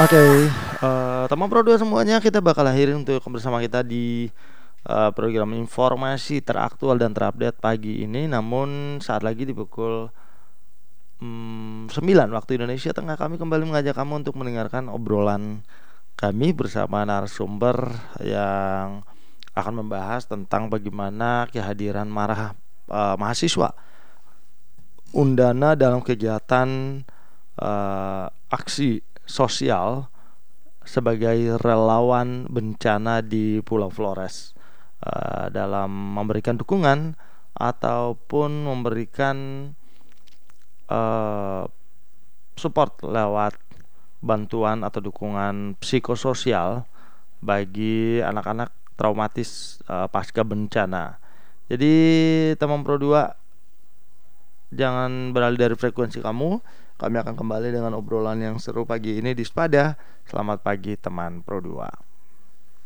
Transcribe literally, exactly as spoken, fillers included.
Oke, eee, teman Pro dua semuanya, kita bakal akhirin untuk bersama kita di, eee, program informasi teraktual dan terupdate pagi ini. Namun saat lagi di pukul, mmm, sembilan waktu Indonesia Tengah, kami kembali mengajak kamu untuk mendengarkan obrolan kami bersama narasumber yang akan membahas tentang bagaimana kehadiran marah, eee, mahasiswa Undana dalam kegiatan, eee, aksi sosial sebagai relawan bencana di Pulau Flores, uh, dalam memberikan dukungan ataupun memberikan uh, support lewat bantuan atau dukungan psikososial bagi anak-anak traumatis uh, pasca bencana. Jadi teman Pro dua, jangan beralih dari frekuensi kamu. Kami akan kembali dengan obrolan yang seru pagi ini di Spada. Selamat pagi teman Pro dua.